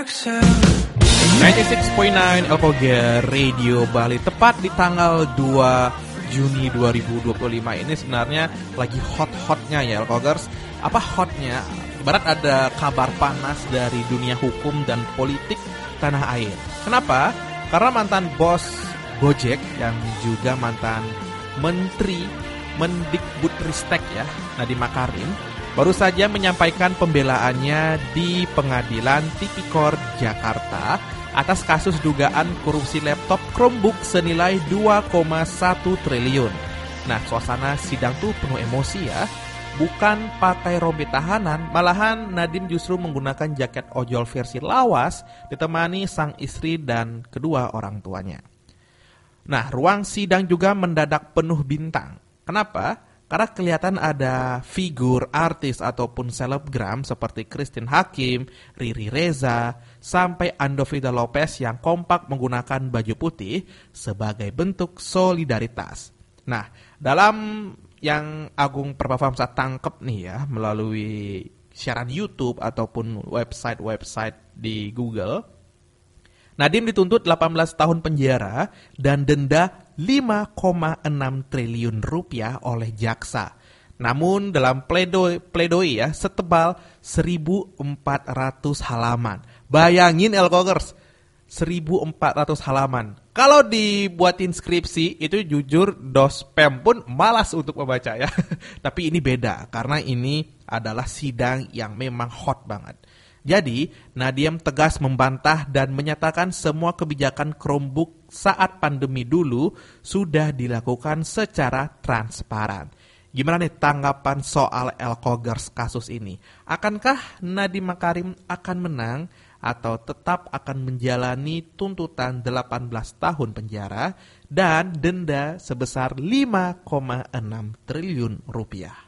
96.9 Elkoger Radio Bali, tepat di tanggal 2 Juni 2025 ini sebenarnya lagi hot-hotnya ya Elkogers. Apa hotnya? Ibarat ada kabar panas dari dunia hukum dan politik tanah air. Kenapa? Karena mantan bos Gojek yang juga mantan Menteri Mendikbudristek ya, Nadiem Makarim, baru saja menyampaikan pembelaannya di Pengadilan Tipikor Jakarta atas kasus dugaan korupsi laptop Chromebook senilai 2,1 triliun. Nah, suasana sidang tuh penuh emosi ya. Bukan pakai rompi tahanan, malahan Nadiem justru menggunakan jaket ojol versi lawas ditemani sang istri dan kedua orang tuanya. Nah, ruang sidang juga mendadak penuh bintang. Kenapa? Karena kelihatan ada figur artis ataupun selebgram seperti Christine Hakim, Riri Reza, sampai Andovita Lopez yang kompak menggunakan baju putih sebagai bentuk solidaritas. Nah, dalam yang Agung Perpafamsa tangkep nih ya, melalui siaran YouTube ataupun website-website di Google, Nadiem dituntut 18 tahun penjara dan denda 5,6 triliun rupiah oleh jaksa. Namun dalam pledoi ya setebal 1.400 halaman. Bayangin Elkogers, 1.400 halaman. Kalau dibuatin skripsi itu jujur dospem pun malas untuk membaca ya. Tapi ini beda karena ini adalah sidang yang memang hot banget. Jadi, Nadiem tegas membantah dan menyatakan semua kebijakan Chromebook saat pandemi dulu sudah dilakukan secara transparan. Gimana nih tanggapan soal Elkogers kasus ini? Akankah Nadiem Makarim akan menang atau tetap akan menjalani tuntutan 18 tahun penjara dan denda sebesar 5,6 triliun rupiah?